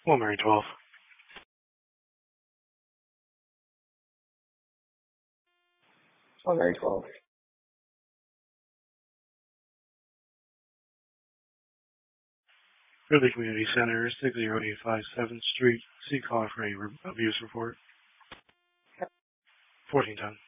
Mary 12. Mary 12. Ridley Community Center, 6085 7th Street. See call for a abuse report. 1410.